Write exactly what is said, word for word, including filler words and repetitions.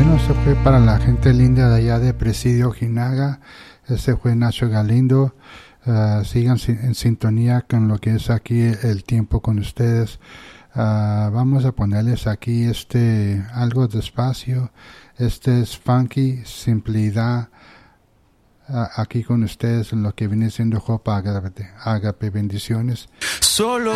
Bueno, se fue para la gente linda de allá de Presidio Ojinaga. Este fue Nacho Galindo. Uh, sigan si- en sintonía con lo que es aquí el tiempo con ustedes. Uh, vamos a ponerles aquí este algo despacio. Este es Funky Simplicidad. Uh, aquí con ustedes en lo que viene siendo Jopa Agape. Agape, bendiciones. Solo